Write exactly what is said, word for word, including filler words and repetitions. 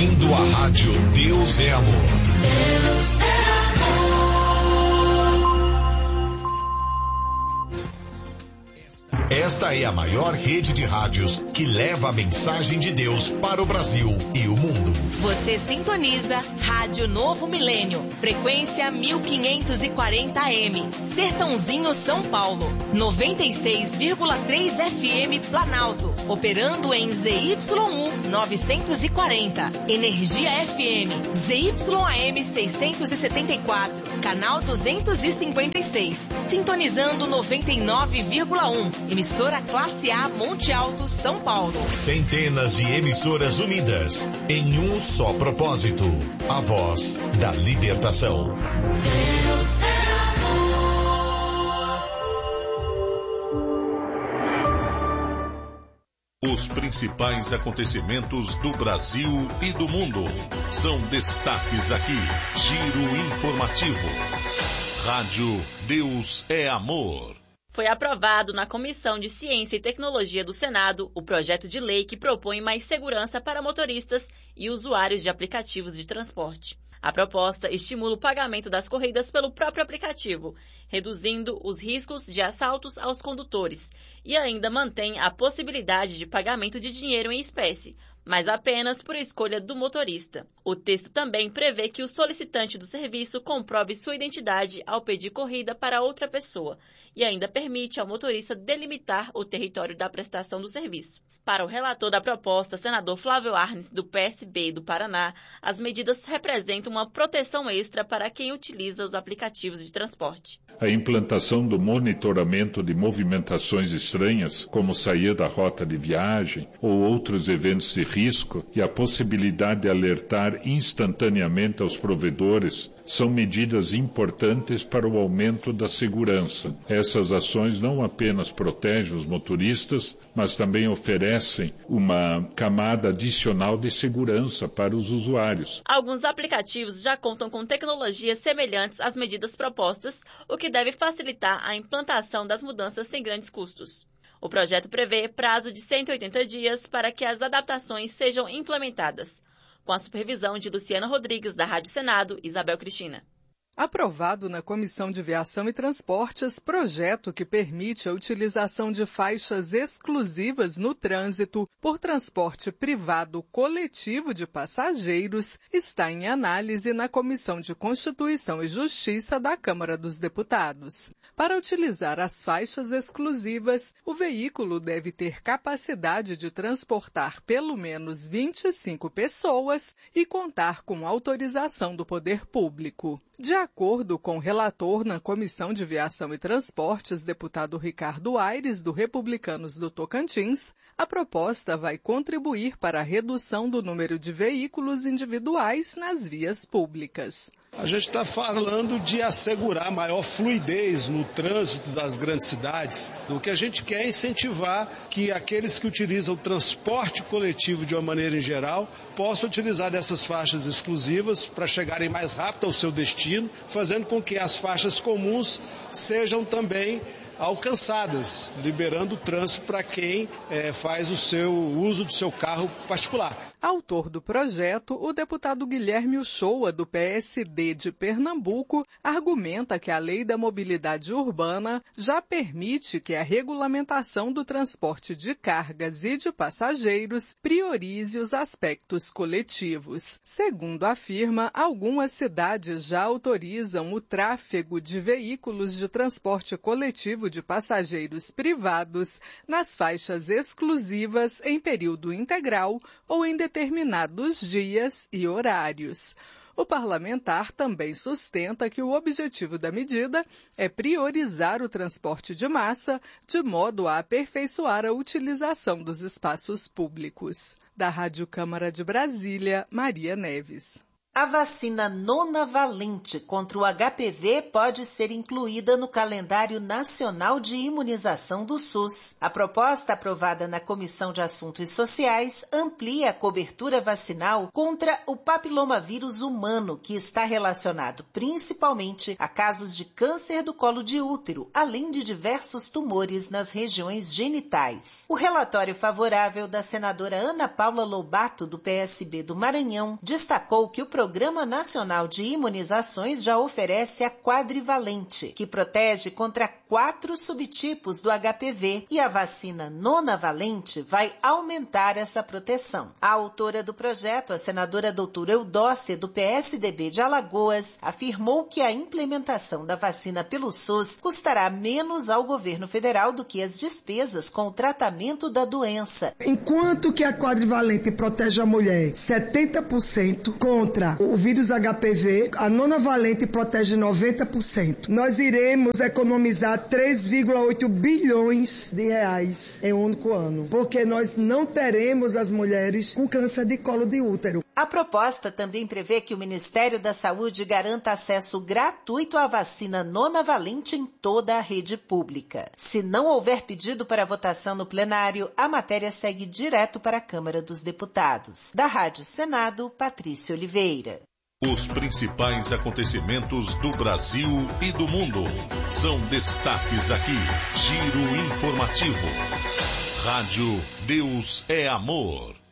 ouvindo a rádio Deus é Amor. Deus é Esta é a maior rede de rádios que leva a mensagem de Deus para o Brasil e o mundo. Você sintoniza Rádio Novo Milênio, frequência mil quinhentos e quarenta A M, Sertãozinho, São Paulo, noventa e seis vírgula três F M Planalto, operando em Z Y U novecentos e quarenta, Energia F M, Z Y A M seiscentos e setenta e quatro, canal duzentos e cinquenta e seis, sintonizando noventa e nove vírgula um, emissora Classe A Monte Alto, São Paulo. Centenas de emissoras unidas em um só propósito, a voz da libertação. Deus é amor. Os principais acontecimentos do Brasil e do mundo são destaques aqui. Giro informativo. Rádio Deus é Amor. Foi aprovado na Comissão de Ciência e Tecnologia do Senado o projeto de lei que propõe mais segurança para motoristas e usuários de aplicativos de transporte. A proposta estimula o pagamento das corridas pelo próprio aplicativo, reduzindo os riscos de assaltos aos condutores, e ainda mantém a possibilidade de pagamento de dinheiro em espécie, mas apenas por escolha do motorista. O texto também prevê que o solicitante do serviço comprove sua identidade ao pedir corrida para outra pessoa e ainda permite ao motorista delimitar o território da prestação do serviço. Para o relator da proposta, senador Flávio Arnes, do P S B do Paraná, as medidas representam uma proteção extra para quem utiliza os aplicativos de transporte. A implantação do monitoramento de movimentações estranhas, como sair da rota de viagem ou outros eventos de risco, e a possibilidade de alertar instantaneamente aos provedores são medidas importantes para o aumento da segurança. Essas ações não apenas protegem os motoristas, mas também oferecem uma camada adicional de segurança para os usuários. Alguns aplicativos já contam com tecnologias semelhantes às medidas propostas, o que deve facilitar a implantação das mudanças sem grandes custos. O projeto prevê prazo de cento e oitenta dias para que as adaptações sejam implementadas, com a supervisão de Luciana Rodrigues, da Rádio Senado, Isabel Cristina. Aprovado na Comissão de Viação e Transportes, projeto que permite a utilização de faixas exclusivas no trânsito por transporte privado coletivo de passageiros, está em análise na Comissão de Constituição e Justiça da Câmara dos Deputados. Para utilizar as faixas exclusivas, o veículo deve ter capacidade de transportar pelo menos vinte e cinco pessoas e contar com autorização do poder público. De acordo com o relator na Comissão de Viação e Transportes, deputado Ricardo Aires, do Republicanos do Tocantins, a proposta vai contribuir para a redução do número de veículos individuais nas vias públicas. A gente está falando de assegurar maior fluidez no trânsito das grandes cidades. O que a gente quer é incentivar que aqueles que utilizam o transporte coletivo de uma maneira em geral possam utilizar dessas faixas exclusivas para chegarem mais rápido ao seu destino, fazendo com que as faixas comuns sejam também alcançadas, liberando o trânsito para quem é, faz o seu o uso do seu carro particular. Autor do projeto, o deputado Guilherme Uchoa, do P S D de Pernambuco, argumenta que a Lei da Mobilidade Urbana já permite que a regulamentação do transporte de cargas e de passageiros priorize os aspectos coletivos. Segundo afirma, algumas cidades já autorizam o tráfego de veículos de transporte coletivo de passageiros privados nas faixas exclusivas em período integral ou em determinados dias e horários. O parlamentar também sustenta que o objetivo da medida é priorizar o transporte de massa, de modo a aperfeiçoar a utilização dos espaços públicos. Da Rádio Câmara de Brasília, Maria Neves. A vacina nonavalente contra o H P V pode ser incluída no calendário nacional de imunização do SUS. A proposta aprovada na Comissão de Assuntos Sociais amplia a cobertura vacinal contra o papilomavírus humano, que está relacionado principalmente a casos de câncer do colo de útero, além de diversos tumores nas regiões genitais. O relatório favorável da senadora Ana Paula Lobato, do P S B do Maranhão, destacou que o O Programa Nacional de Imunizações já oferece a quadrivalente, que protege contra quatro subtipos do H P V, e a vacina nonavalente vai aumentar essa proteção. A autora do projeto, a senadora doutora Eudócia, do P S D B de Alagoas, afirmou que a implementação da vacina pelo SUS custará menos ao governo federal do que as despesas com o tratamento da doença. Enquanto que a quadrivalente protege a mulher setenta por cento contra o vírus H P V, a nonavalente protege noventa por cento. Nós iremos economizar três vírgula oito bilhões de reais em um único ano, porque nós não teremos as mulheres com câncer de colo de útero. A proposta também prevê que o Ministério da Saúde garanta acesso gratuito à vacina nonavalente em toda a rede pública. Se não houver pedido para votação no plenário, a matéria segue direto para a Câmara dos Deputados. Da Rádio Senado, Patrícia Oliveira. Os principais acontecimentos do Brasil e do mundo são destaques aqui. Giro informativo. Rádio Deus é Amor.